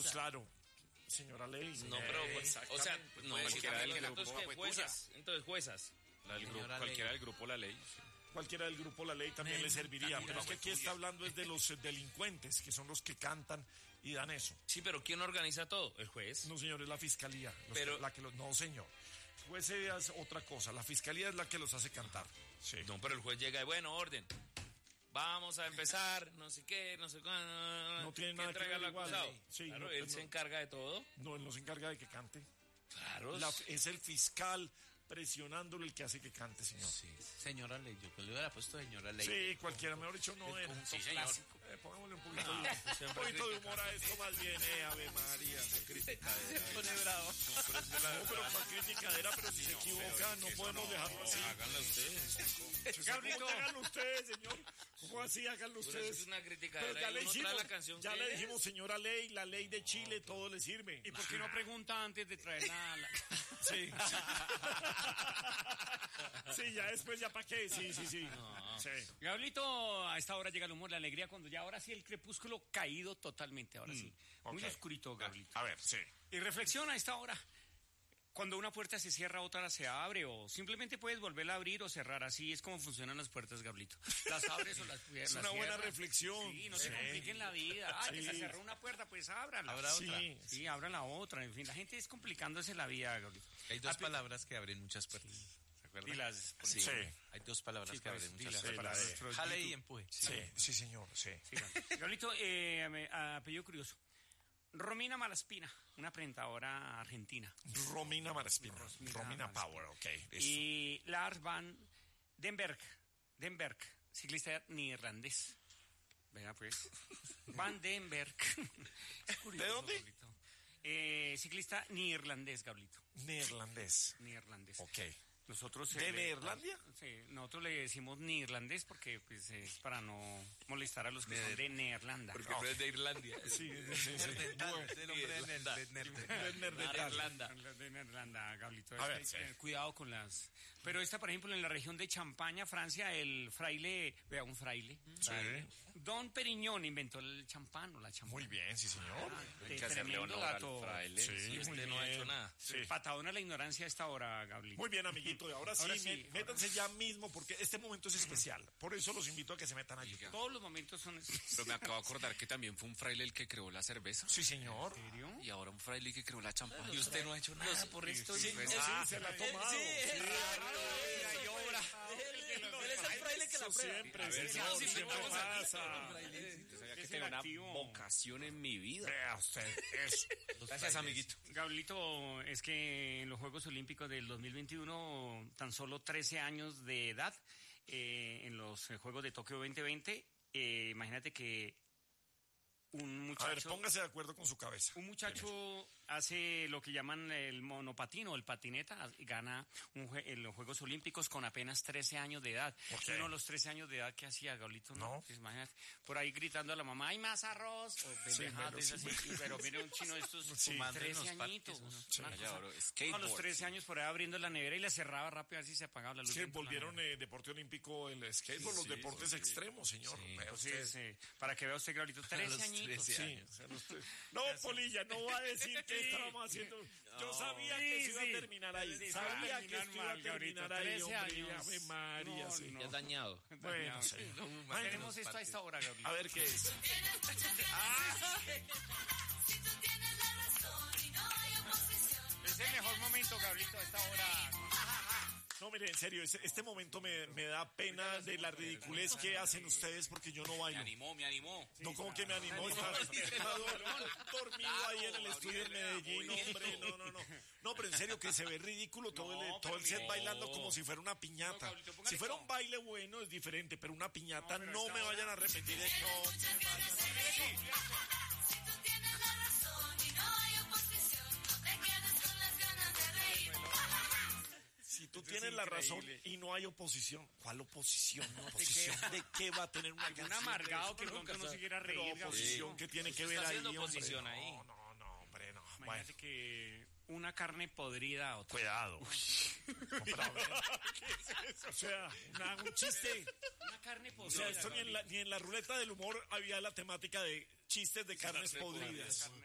Pues claro, señora Ley. No, pero, o sea, no, cualquiera del grupo. Entonces, juezas. Cualquiera del grupo La Ley. Sí. Cualquiera del grupo La Ley también le serviría, pero es que aquí está hablando es de los delincuentes, que son los que cantan y dan eso. Sí, pero ¿quién organiza todo? ¿El juez? No, señor, es la fiscalía. No, señor. El juez es otra cosa, la fiscalía es la que los hace cantar. Sí. No, pero el juez llega y bueno, orden. Vamos a empezar, no sé qué, no sé cuándo. No tiene nada que ver igual. Sí, claro, él se encarga de todo. No, él no se encarga de que cante. Claro. Es el fiscal presionándolo el que hace que cante, señor. Sí, señora Ley, yo le hubiera puesto señora Ley. Sí, cualquiera, mejor dicho, no era. Sí, señor. Pongámosle un poquito de humor a esto más bien, Ave María. Se pone bravo. No, pero para criticadera, pero si se equivoca, no podemos dejarlo así. Háganlo ustedes. Gabrielito, háganlo ustedes, señor. ¿Cómo así? Háganlo ustedes. Es una criticadera. Ya le hicimos, la canción ya le dijimos, señora Ley, la ley de Chile, todo le sirve. ¿Y por qué no pregunta antes de traerla? Sí. Sí, ya después, ¿ya para qué? Sí. No. Sí. Gablito, a esta hora llega el humor, la alegría, cuando ya ahora sí el crepúsculo caído totalmente, ahora sí. Muy oscurito, Gablito. A ver, sí. Y reflexiona a esta hora. Cuando una puerta se cierra, otra se abre, o simplemente puedes volverla a abrir o cerrar. Así es como funcionan las puertas, Gablito. Las abres o las cierras. Es una buena reflexión. Sí, no se compliquen la vida. Que se cerró una puerta, pues ábrala. Abra otra. Sí, abra la otra. En fin, la gente es complicándose la vida, Gablito. Hay dos palabras que abren muchas puertas. ¿Se acuerdan? Sí. Hay dos palabras que abren muchas puertas. puertas. Jale y empuje. Sí, señor, sí. Gablito, apellido curioso. Romina Malaspina, una presentadora argentina. Romina Power, ok. Y Lars van Denberg, ciclista neerlandés. Venga, pues. Van Denberg. Curioso, ¿De dónde? Gablito. Ciclista neerlandés, Gablito. Neerlandés. Ok. Nosotros ¿De Neerlandia? Sí, nosotros le decimos neerlandés porque pues, es para no molestar a los que son de Neerlanda. Porque no es de Irlandia. Sí. De Neerlanda, Gablito. A ver, cuidado con las... Pero esta, por ejemplo, en la región de Champaña, Francia, un fraile, Sí. Don Periñón inventó el champán o la champán. Muy bien, sí, señor. Hay que hacerle honor al fraile. Sí, muy no ha bien. hecho nada. Sí. Patadona la ignorancia a esta hora, Gablito. Muy bien, amiguito. Y ahora sí, métanse ya mismo porque este momento es especial. Por eso los invito a que se metan allí. Todos los momentos son... Pero me acabo de acordar que también fue un fraile el que creó la cerveza. Sí, señor. ¿En serio? Y ahora un fraile que creó la champán. Y usted no ha hecho nada por esto. Sí, se la ha tomado. Él es el fraile que la prueba. Siempre pasa. Yo sabía que tenía una vocación en mi vida. Vea usted eso. Gracias, amiguito. Gablito, es que en los Juegos Olímpicos del 2021, tan solo 13 años de edad, en los Juegos de Tokio 2020, imagínate que un muchacho... A ver, póngase de acuerdo con su cabeza. Un muchacho hace lo que llaman el monopatino o el patineta, y gana en los Juegos Olímpicos con apenas 13 años de edad. Okay. Y uno a los 13 años de edad, ¿qué hacía, Gablito? No. Pues imagínate, por ahí gritando a la mamá, ¡hay más arroz! O pendejadas así. Pero mire un chino de estos 13 añitos. A los 13 años por ahí abriendo la nevera y la cerraba rápido a ver si se apagaba la luz. Sí, volvieron deporte olímpico el skateboard, los deportes extremos, señor. Para que vea usted, Gablito, 13 añitos. Sí. No, Polilla, no va a decir que estábamos haciendo. Yo sabía que se iba a terminar ahí. Sabía que esto iba a terminar ahí, hombre. Ave María, sí. Ya dañado. Bueno, sí. Tenemos esto a esta hora, Gablito. A ver qué es. Es el mejor momento, Gablito, a esta hora. No, mire, en serio, este momento me da pena de la ridiculez que hacen ustedes porque yo no bailo. Me animó. No, como que me animó. Está dormido ahí en el estudio en Medellín, hombre. No. No, pero en serio, que se ve ridículo todo el set bailando como si fuera una piñata. Si fuera un baile bueno es diferente, pero una piñata no me vayan a repetir esto. Si tú tienes la razón y no hay oposición, ¿cuál oposición? ¿Oposición de qué va a tener una canción? Un amargado que nunca no se quiera reír. Pero oposición que tiene que ver ahí, oposición ahí. No, hombre, no. Imagínate que una carne podrida a otra. Cuidado. ¿Qué es eso? O sea, un chiste. Una carne O sea, podrida. esto ni en la ruleta del humor había la temática de chistes de carnes podridas.